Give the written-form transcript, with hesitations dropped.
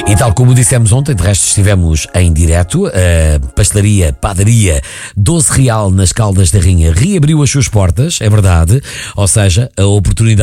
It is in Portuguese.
E tal como dissemos ontem, de resto estivemos em direto, a pastelaria, padaria 12 Real nas Caldas da Rainha reabriu as suas portas, é verdade, ou seja, a oportunidade